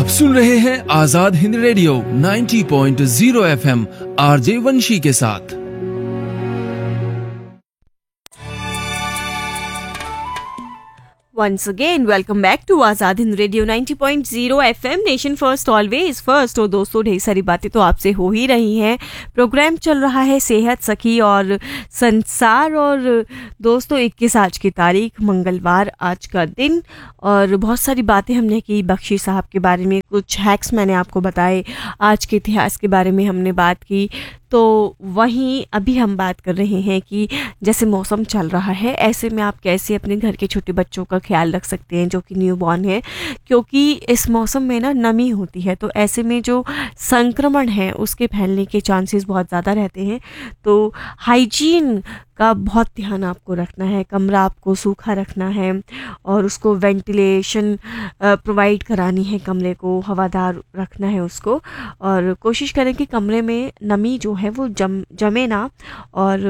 आप सुन रहे हैं Azad Hind radio 90.0 FM RJ वंशी के साथ। Once again, welcome back to Azad Hind radio 90.0 FM nation first always first. और दोस्तों, ढेर सारी बातें तो आपसे हो ही रही हैं। प्रोग्राम चल रहा है सेहत सखी और संसार। और दोस्तों, 21 आज की तारीख, मंगलवार आज का दिन। और बहुत सारी बातें हमने की बख्शी साहब के बारे में, कुछ हैक्स मैंने आपको बताए, आज के इतिहास के बारे में हमने बात की। तो वहीं अभी हम बात कर रहे हैं कि जैसे मौसम चल रहा है, ऐसे में आप कैसे अपने घर के छोटे बच्चों का ख्याल रख सकते हैं जो कि न्यू बॉर्न है, क्योंकि इस मौसम में ना नमी होती है। तो ऐसे में जो संक्रमण है उसके फैलने के चांसेस बहुत ज़्यादा रहते हैं। तो हाइजीन का बहुत ध्यान आपको रखना है। कमरा आपको सूखा रखना है और उसको वेंटिलेशन प्रोवाइड करानी है, कमरे को हवादार रखना है उसको। और कोशिश करें कि कमरे में नमी जो है वो जमे ना। और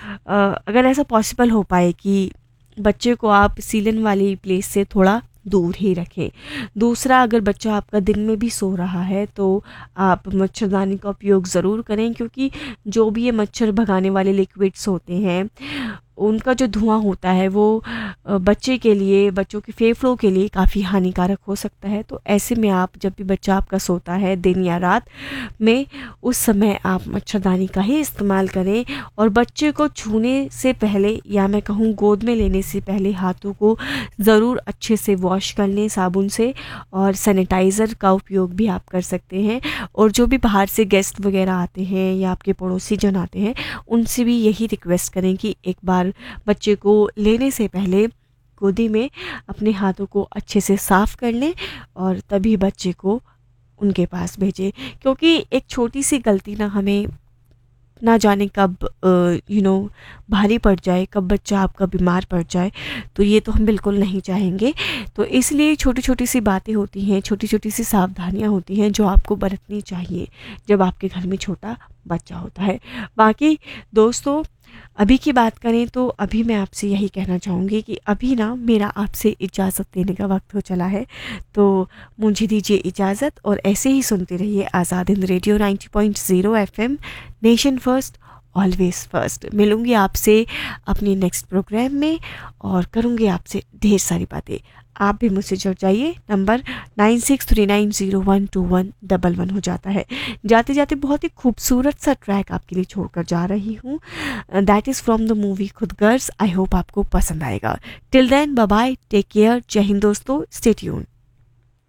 अगर ऐसा पॉसिबल हो पाए कि बच्चे को आप सीलन वाली प्लेस से थोड़ा दूर ही रखें। दूसरा, अगर बच्चा आपका दिन में भी सो रहा है तो आप मच्छरदानी का उपयोग ज़रूर करें, क्योंकि जो भी ये मच्छर भगाने वाले लिक्विड्स होते हैं उनका जो धुआं होता है वो बच्चे के लिए, बच्चों के फेफड़ों के लिए काफ़ी हानिकारक हो सकता है। तो ऐसे में आप, जब भी बच्चा आपका सोता है दिन या रात में, उस समय आप मच्छरदानी का ही इस्तेमाल करें। और बच्चे को छूने से पहले, या मैं कहूँ गोद में लेने से पहले, हाथों को ज़रूर अच्छे से वॉश कर लें साबुन से। और सैनिटाइज़र का उपयोग भी आप कर सकते हैं। और जो भी बाहर से गेस्ट वगैरह आते हैं या आपके पड़ोसी जन आते हैं, उनसे भी यही रिक्वेस्ट करें कि एक बार बच्चे को लेने से पहले गोदी में अपने हाथों को अच्छे से साफ कर लें और तभी बच्चे को उनके पास भेजें। क्योंकि एक छोटी सी गलती ना हमें ना जाने कब भारी पड़ जाए, कब बच्चा आपका बीमार पड़ जाए। तो ये तो हम बिल्कुल नहीं चाहेंगे। तो इसलिए छोटी छोटी सी बातें होती हैं, छोटी छोटी सी सावधानियां होती हैं जो आपको बरतनी चाहिए जब आपके घर में छोटा बच्चा होता है। बाकी दोस्तों, अभी की बात करें तो अभी मैं आपसे यही कहना चाहूँगी कि अभी ना मेरा आपसे इजाज़त देने का वक्त हो चला है। तो मुझे दीजिए इजाज़त और ऐसे ही सुनते रहिए Azad Hind radio 90.0 FM nation first always first. मिलूंगी आपसे अपने नेक्स्ट प्रोग्राम में और करूँगी आपसे ढेर सारी बातें। आप भी मुझसे जुड़ जाइए। नंबर 9639012111 हो जाता है। जाते जाते बहुत ही खूबसूरत सा ट्रैक आपके लिए छोड़कर जा रही हूँ। That is from the movie खुद गर्ल्स। आई होप आपको पसंद आएगा। Till then, bye bye, take care, जय हिंद दोस्तों, स्टे ट्यून्ड।